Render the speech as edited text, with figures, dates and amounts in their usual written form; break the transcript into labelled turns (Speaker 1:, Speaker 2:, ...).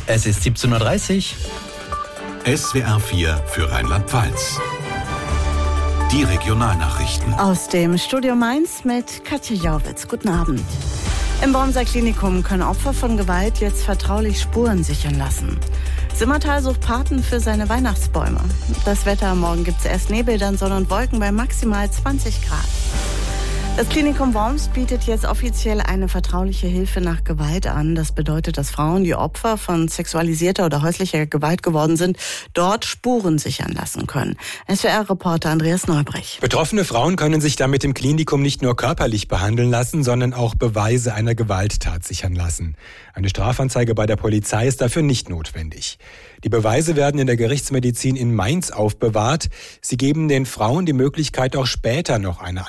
Speaker 1: Es ist 17.30 Uhr.
Speaker 2: SWR 4 für Rheinland-Pfalz. Die Regionalnachrichten.
Speaker 3: Aus dem Studio Mainz mit Katja Jauwitz. Guten Abend. Im Wormser Klinikum können Opfer von Gewalt jetzt vertraulich Spuren sichern lassen. Simmertal sucht Paten für seine Weihnachtsbäume. Das Wetter: morgen gibt es erst Nebel, dann Sonne und Wolken bei maximal 20 Grad. Das Klinikum Worms bietet jetzt offiziell eine vertrauliche Hilfe nach Gewalt an. Das bedeutet, dass Frauen, die Opfer von sexualisierter oder häuslicher Gewalt geworden sind, dort Spuren sichern lassen können. SWR-Reporter Andreas Neubrech.
Speaker 4: Betroffene Frauen können sich damit im Klinikum nicht nur körperlich behandeln lassen, sondern auch Beweise einer Gewalttat sichern lassen. Eine Strafanzeige bei der Polizei ist dafür nicht notwendig. Die Beweise werden in der Gerichtsmedizin in Mainz aufbewahrt. Sie geben den Frauen die Möglichkeit, auch später noch eine